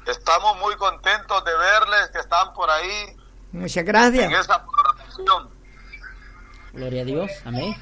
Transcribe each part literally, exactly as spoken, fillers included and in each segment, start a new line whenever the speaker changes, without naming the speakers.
Estamos muy contentos de verles que están por ahí.
Muchas gracias.
En esa programación.
Gloria a Dios, amén.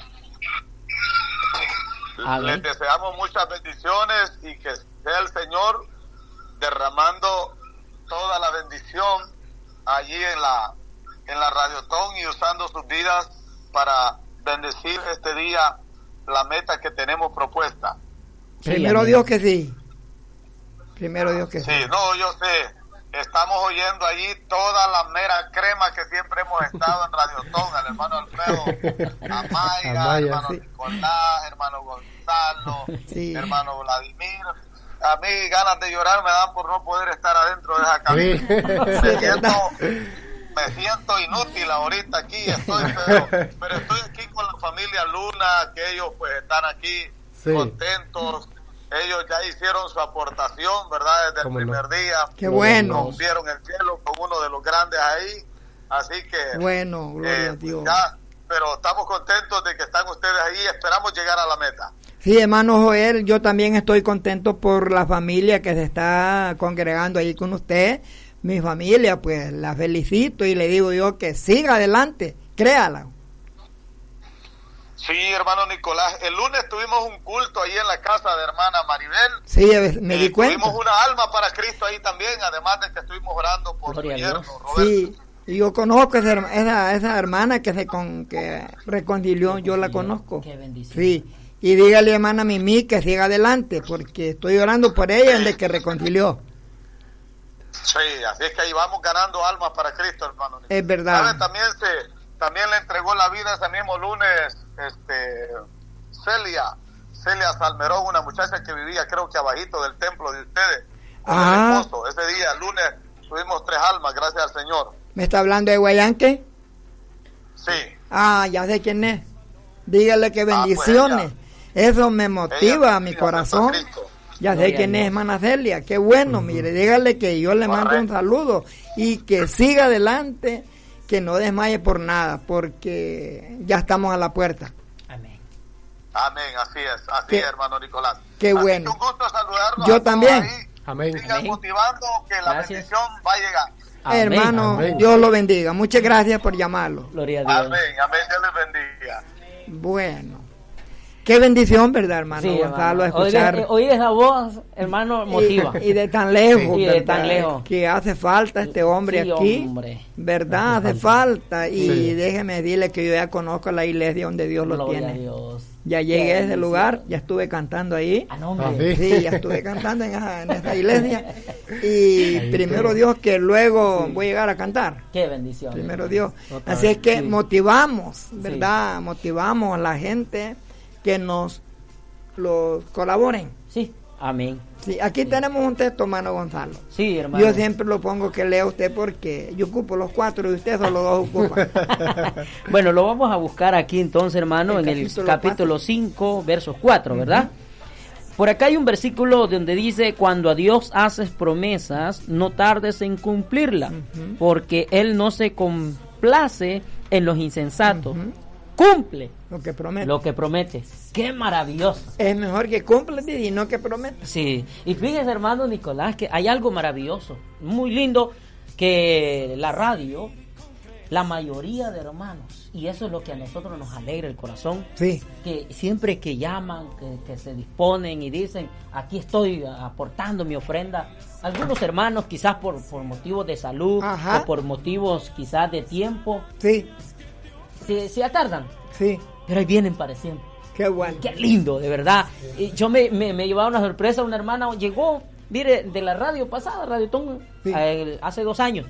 Les
amén.
deseamos muchas bendiciones y que sea el Señor derramando toda la bendición allí en la en la Radiotón y usando sus vidas para bendecir este día la meta que tenemos propuesta.
Sí,
Primero
amén.
Dios que sí. Primero Dios que sí.
Sí, no, yo sé. Estamos oyendo allí toda la mera crema que siempre hemos estado en Radiotón, el hermano Alfredo Amaya,
Amaya,
hermano
sí.
Nicolás, hermano Gonzalo,
Sí.
hermano Vladimir. A mí ganas de llorar me dan por no poder estar adentro de esa cabina.
Sí.
Me siento, me siento inútil ahorita aquí, estoy, pero, pero estoy aquí con la familia Luna, que ellos pues están aquí
Sí.
contentos. Ellos ya hicieron su aportación, ¿verdad? Desde el
¿Cómo no?
primer día.
Qué bueno.
Rompieron el cielo con uno de los grandes ahí. Así que...
Bueno, gloria
eh,
a Dios.
ya, pero estamos contentos de que están ustedes ahí y esperamos llegar a la meta.
Sí, hermano Joel, yo también estoy contento por la familia que se está congregando ahí con usted. Mi familia, pues la felicito y le digo yo que siga adelante, créala.
Sí, hermano Nicolás. El lunes tuvimos un culto ahí en la casa de hermana Maribel.
Sí, me di
Eh,
cuenta.
Tuvimos una alma para Cristo ahí también, además de que estuvimos orando por
Gloria a
su yerno,
Dios.
Roberto.
Sí, y yo conozco esa, herma- esa, esa hermana que se con, que reconcilió, yo la conozco.
Qué bendición.
Sí, y dígale hermana Mimi que siga adelante, porque estoy orando por ella desde que reconcilió.
Sí, así es que ahí vamos ganando almas para Cristo, hermano Nicolás.
Es verdad.
¿Sabe? También se también le entregó la vida ese mismo lunes este Celia Celia Salmerón, una muchacha que vivía creo que abajito del templo de ustedes con
Ah.
el esposo. Ese día, lunes, tuvimos tres almas, gracias al Señor.
¿Me está hablando de Guayanque?
Sí,
Ah, ya sé quién es. Dígale que
pues
bendiciones. Eso me motiva
ella
a mi
vive
corazón.
junto a Cristo.
Ya sé
Gloria a
quién es,
Dios.
hermana Celia. Qué bueno, mire, dígale que yo le mando un
Correcto.
saludo y que siga adelante, que no desmaye por nada, porque ya estamos a la puerta.
Amén.
Amén, así es, así
Qué-
es, hermano Nicolás.
qué
Así
bueno.
que un gusto saludarlos.
Yo
a todos
también.
ahí.
Amén.
Sigan
Amén.
motivando que la
Gracias.
bendición va a llegar.
Amén.
Hermano,
Amén.
Dios lo bendiga. Muchas gracias por llamarlo.
Gloria a Dios.
Amén, amén, Dios les bendiga.
Bueno, qué bendición, ¿verdad, hermano
Sí,
Gonzalo?
hermano.
Escuchar
Oír, oír esa voz, hermano, motiva.
Y, y de tan lejos,
Sí, de
¿verdad?
tan lejos.
Que hace falta este hombre
Sí,
aquí,
hombre.
¿verdad? Hace falta. Y
Sí.
déjeme decirle que yo ya conozco la iglesia donde Dios lo
Gloria a
tiene.
Dios.
Ya
Qué
llegué a ese
bendición.
lugar, ya estuve cantando ahí.
Ah, no, hombre.
Ah, sí.
Sí, ya estuve cantando en esa, en esa iglesia. Y primero Dios que luego voy a llegar a cantar.
Qué bendición.
Primero Dios.
Otra
Así
vez.
es que
Sí.
motivamos, ¿verdad? Motivamos a la gente que nos los colaboren.
Sí, amén.
Sí, aquí tenemos un texto, hermano Gonzalo.
Sí, hermano.
Yo siempre lo pongo que lea usted porque yo ocupo los cuatro y usted solo dos ocupa.
Bueno, lo vamos a buscar aquí entonces, hermano,
El
en el
capítulo
capítulo cinco, versos cuatro, ¿verdad? Por acá hay un versículo donde dice, cuando a Dios haces promesas, no tardes en cumplirla,
Ujú.
porque Él no se complace en los insensatos.
Ujú.
Cumple
Lo que promete.
lo que promete. ¡Qué maravilloso!
Es mejor que cumpla y no que prometa.
Sí, y fíjese, hermano Nicolás, que hay algo maravilloso, muy lindo, que la radio, la mayoría de hermanos, y eso es lo que a nosotros nos alegra el corazón,
Sí.
que siempre que llaman, que, que se disponen y dicen, aquí estoy aportando mi ofrenda, algunos hermanos quizás por, por motivos de salud,
Ajá.
o por motivos quizás de tiempo,
Sí,
se, se atardan,
sí.
pero ahí vienen para siempre.
Qué bueno.
Qué lindo, de verdad. Y yo me, me, me llevaba una sorpresa, una hermana llegó, mire, de la radio pasada, Radio Ton,
Sí.
eh, hace dos años.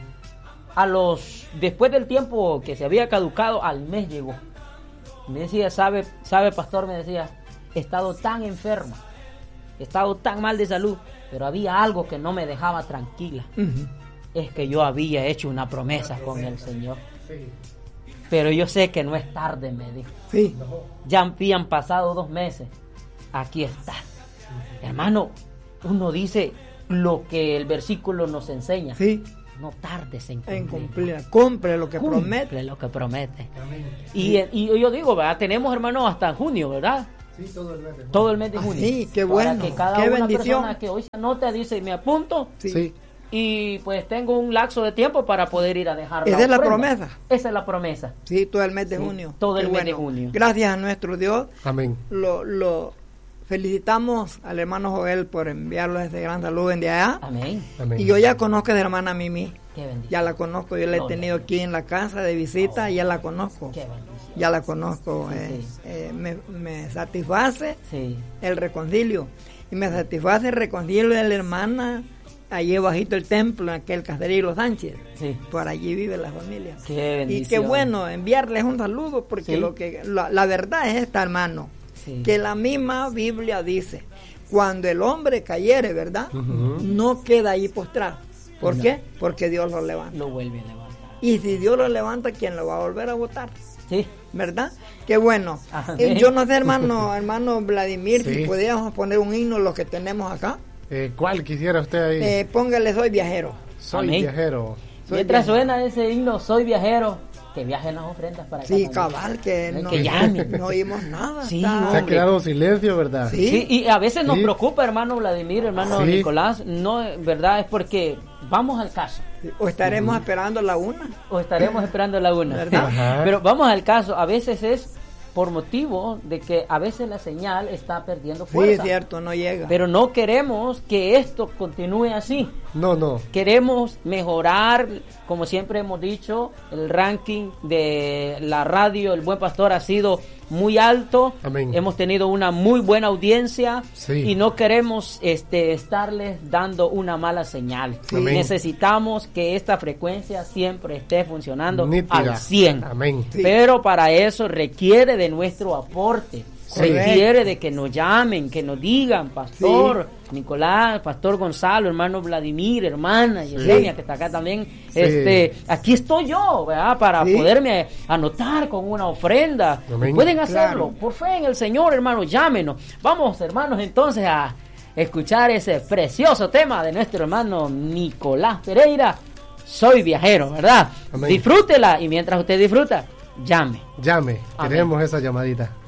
A los, después del tiempo que se había caducado, al mes llegó. Me decía, sabe, sabe pastor, me decía, he estado tan enferma, he estado tan mal de salud, pero había algo que no me dejaba tranquila.
Ujú.
Es que yo había hecho una promesa con el Señor. Pero yo sé que no es tarde, me dijo.
Sí.
Ya habían pasado dos meses. Aquí está. Hermano, uno dice lo que el versículo nos enseña.
Sí.
No tardes en
En
cumplir.
cumplir. Cumple lo que
Cumple
promete.
lo que promete. Y, y yo digo, ¿verdad? Tenemos, hermano, hasta junio, ¿verdad?
Sí, todo el mes de junio.
Todo el mes de
Ah,
junio.
sí, qué
Para
bueno,
que cada
qué
una
bendición.
persona que hoy se anota dice, me apunto
Sí.
Sí.
y pues tengo un lapso de tiempo para poder ir a dejar
Esa es la
ofrenda.
promesa.
Esa es la promesa.
Sí, todo el mes de
Sí,
junio.
todo el
Qué
mes de junio.
Gracias a nuestro Dios.
Amén.
Lo, lo felicitamos al hermano Joel por enviarlo ese gran saludo de allá.
Amén.
Amén.
Y yo ya conozco a la hermana Mimi.
Qué bendición.
Ya la conozco, yo la he
Gloria
tenido
a Dios.
aquí en la casa de visita y ya la conozco.
Qué bendición.
Ya la conozco.
Sí,
eh,
sí.
eh, me, me satisface
Sí.
el reconcilio. Y me satisface el reconcilio de la hermana allí bajito el templo, en aquel Caserío Sánchez.
Sí.
Por allí vive la familia.
Qué bendición.
Y qué bueno enviarles un saludo, porque
Sí.
lo que la, la verdad es esta, hermano,
Sí.
que la misma Biblia dice, cuando el hombre cayere, ¿verdad?
Ujú.
No queda ahí postrado. ¿Por
No.
qué? Porque Dios lo levanta.
Lo vuelve a levantar.
Y si Dios lo levanta, ¿quién lo va a volver a votar?
Sí.
¿Verdad? Qué bueno.
Amén.
Eh, yo no sé, hermano, hermano Vladimir,
Sí.
si podíamos poner un himno, los que tenemos acá.
Eh, ¿Cuál quisiera usted ahí?
Eh, póngale, soy viajero.
Soy
Amén.
viajero.
Soy
Mientras
viajero.
suena ese himno, soy viajero, que viajen las ofrendas para acá
Sí,
también.
cabal, que no,
Que llame.
no oímos nada.
Sí,
está-
Se ha
hombre.
quedado silencio, ¿verdad?
Sí.
Sí, y a veces nos
Sí.
preocupa, hermano Vladimir, hermano
Sí.
Nicolás, no, verdad, es porque vamos al caso,
O estaremos esperando la una.
o estaremos esperando la una,
¿Verdad?
Ajá.
pero vamos al caso, a veces es por motivo de que a veces la señal está perdiendo
Sí,
fuerza,
es cierto, no llega.
pero no queremos que esto continúe así.
No, no.
Queremos mejorar, como siempre hemos dicho, el ranking de la radio El Buen Pastor ha sido muy alto.
Amén.
Hemos tenido una muy buena audiencia
Sí.
y no queremos este estarles dando una mala señal.
Sí. Amén.
Necesitamos que esta frecuencia siempre esté funcionando
Nítida.
al cien.
Amén.
Sí.
Pero para eso requiere de nuestro aporte.
Sí.
Requiere de que nos llamen, que nos digan, pastor Nicolás, pastor Gonzalo, hermano Vladimir, hermana Yesenia, que está acá también.
Sí.
Este, aquí estoy yo, ¿verdad? Para
Sí.
poderme anotar con una ofrenda.
Amén.
Pueden hacerlo,
Claro.
por fe en el Señor, hermano, llámenos. Vamos, hermanos, entonces a escuchar ese precioso tema de nuestro hermano Nicolás Pereira. Soy viajero, ¿verdad?
Amén.
Disfrútela y mientras usted disfruta, llame.
Llame.
Amén.
Queremos esa llamadita.